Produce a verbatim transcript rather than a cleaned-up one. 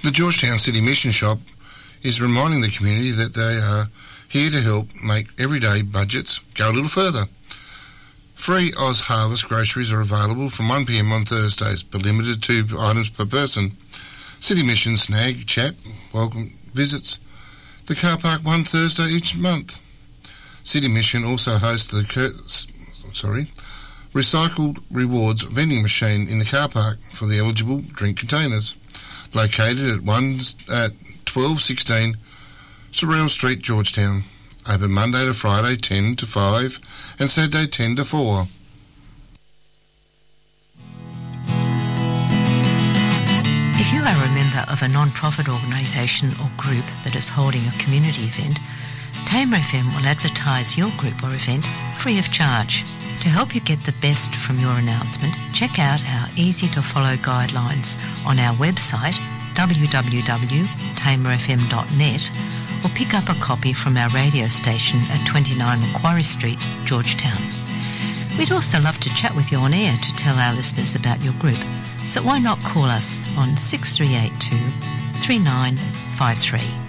The Georgetown City Mission Shop is reminding the community that they are here to help make everyday budgets go a little further. Free Oz Harvest groceries are available from one p m on Thursdays, but limited to two items per person. City Mission Snag Chat welcome visits the car park one Thursday each month. City Mission also hosts the sorry recycled rewards vending machine in the car park for the eligible drink containers, located at one at twelve sixteen Sorrell Street, Georgetown. Open Monday to Friday ten to five and Saturday ten to four. If you are a member of a non-profit organisation or group that is holding a community event, Tamer F M will advertise your group or event free of charge. To help you get the best from your announcement, check out our easy-to-follow guidelines on our website w w w dot tamer f m dot net or pick up a copy from our radio station at twenty-nine Macquarie Street, Georgetown. We'd also love to chat with you on air to tell our listeners about your group, so why not call us on six three eight two, three nine five three.